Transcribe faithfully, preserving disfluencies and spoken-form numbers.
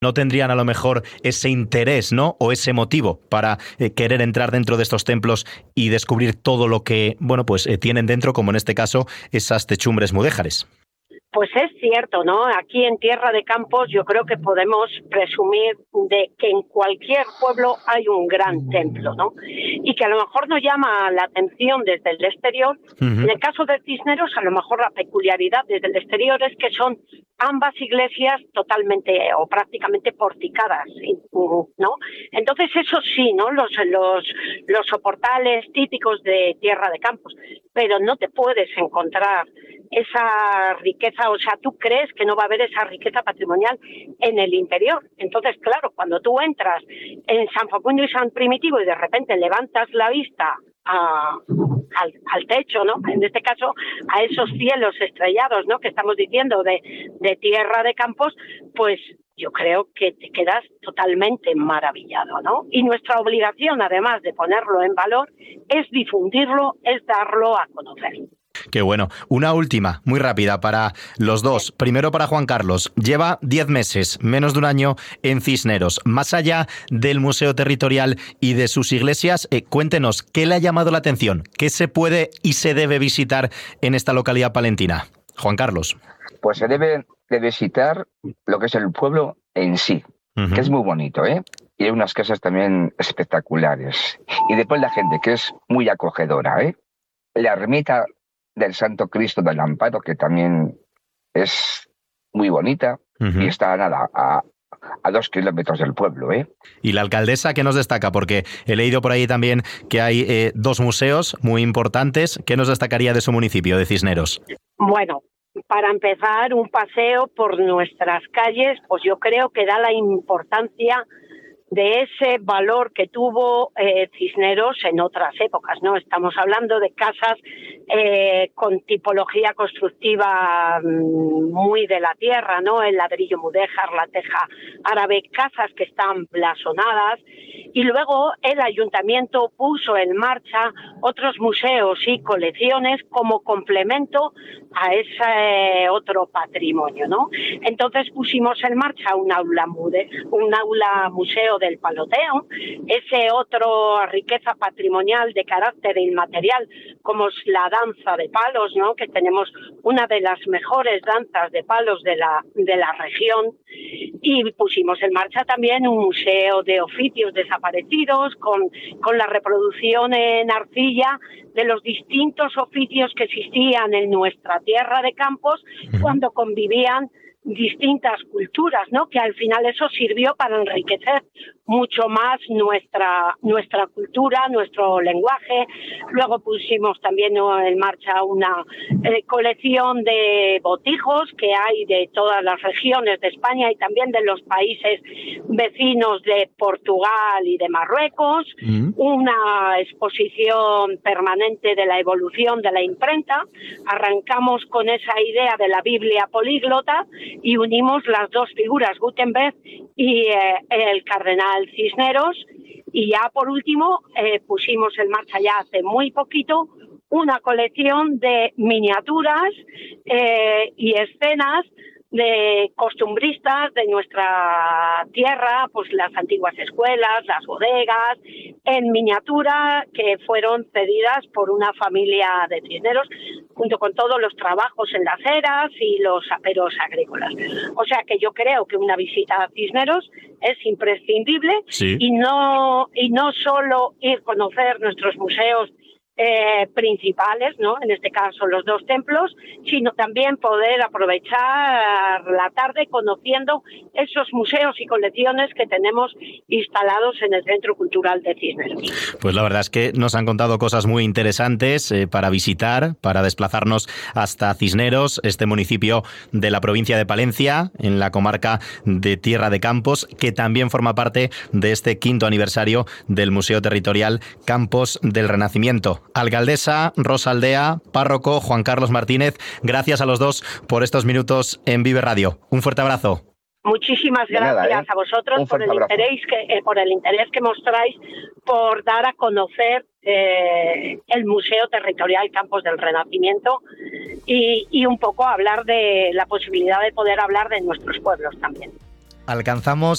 no tendrían a lo mejor ese interés, ¿no? O ese motivo para eh, querer entrar dentro de estos templos y descubrir todo lo que, bueno, pues eh, tienen dentro, como en este caso, esas techumbres mudéjares. Pues es cierto, ¿no? Aquí en Tierra de Campos yo creo que podemos presumir de que en cualquier pueblo hay un gran templo, ¿no? Y que a lo mejor nos llama la atención desde el exterior. Uh-huh. En el caso de Cisneros, a lo mejor la peculiaridad desde el exterior es que son ambas iglesias totalmente o prácticamente porticadas, ¿no? Entonces eso sí, ¿no? Los, los, los soportales típicos de Tierra de Campos, pero no te puedes encontrar esa riqueza, o sea, tú crees que no va a haber esa riqueza patrimonial en el interior. Entonces, claro, cuando tú entras en San Facundo y San Primitivo y de repente levantas la vista a, al, al techo, ¿no? En este caso, a esos cielos estrellados, ¿no? Que estamos diciendo de, de Tierra de Campos, pues yo creo que te quedas totalmente maravillado, ¿no? Y nuestra obligación, además de ponerlo en valor, es difundirlo, es darlo a conocer. Qué bueno. Una última, muy rápida para los dos. Primero para Juan Carlos. Lleva diez meses, menos de un año, en Cisneros. Más allá del Museo Territorial y de sus iglesias, eh, cuéntenos, ¿qué le ha llamado la atención? ¿Qué se puede y se debe visitar en esta localidad palentina? Juan Carlos. Pues se debe de visitar lo que es el pueblo en sí, uh-huh. que es muy bonito, ¿eh? Y hay unas casas también espectaculares. Y después la gente, que es muy acogedora, ¿eh? La ermita del Santo Cristo del Amparo, que también es muy bonita, uh-huh. y está nada a, a dos kilómetros del pueblo, ¿eh? ¿Y la alcaldesa qué nos destaca? Porque he leído por ahí también que hay eh, dos museos muy importantes. ¿Qué nos destacaría de su municipio, de Cisneros? Bueno, para empezar, un paseo por nuestras calles, pues yo creo que da la importancia de ese valor que tuvo eh, Cisneros en otras épocas, ¿no? Estamos hablando de casas eh, con tipología constructiva muy de la tierra, ¿no? El ladrillo mudéjar, la teja árabe, casas que están blasonadas, y luego el ayuntamiento puso en marcha otros museos y colecciones como complemento a ese otro patrimonio, ¿no? Entonces pusimos en marcha un aula mude, un aula museo del paloteo, ese otro riqueza patrimonial de carácter inmaterial como es la danza de palos, ¿no? Que tenemos una de las mejores danzas de palos de la de la región, y pusimos en marcha también un museo de oficios desaparecidos con con la reproducción en arcilla de los distintos oficios que existían en nuestra Tierra de Campos cuando convivían distintas culturas, ¿no? Que al final eso sirvió para enriquecer mucho más nuestra nuestra cultura, nuestro lenguaje. Luego pusimos también en marcha una eh, colección de botijos que hay de todas las regiones de España y también de los países vecinos de Portugal y de Marruecos, mm. una exposición permanente de la evolución de la imprenta. Arrancamos con esa idea de la Biblia políglota y unimos las dos figuras, Gutenberg y eh, el cardenal Cisneros, y ya por último eh, pusimos en marcha ya hace muy poquito una colección de miniaturas eh, y escenas de costumbristas de nuestra tierra, pues las antiguas escuelas, las bodegas, en miniatura, que fueron cedidas por una familia de Cisneros, junto con todos los trabajos en las eras y los aperos agrícolas. O sea que yo creo que una visita a Cisneros es imprescindible, sí. y no y no solo ir a conocer nuestros museos Eh, principales, ¿no? En este caso los dos templos, sino también poder aprovechar la tarde conociendo esos museos y colecciones que tenemos instalados en el Centro Cultural de Cisneros. Pues la verdad es que nos han contado cosas muy interesantes eh, para visitar, para desplazarnos hasta Cisneros, este municipio de la provincia de Palencia, en la comarca de Tierra de Campos, que también forma parte de este quinto aniversario del Museo Territorial Campos del Renacimiento. Alcaldesa, Rosa Aldea, párroco Juan Carlos Martínez, gracias a los dos por estos minutos en Vive Radio. Un fuerte abrazo. Muchísimas gracias nada, ¿eh? a vosotros por el interés que eh, por el interés que mostráis por dar a conocer eh, el Museo Territorial Campos del Renacimiento y, y un poco hablar de la posibilidad de poder hablar de nuestros pueblos también. Alcanzamos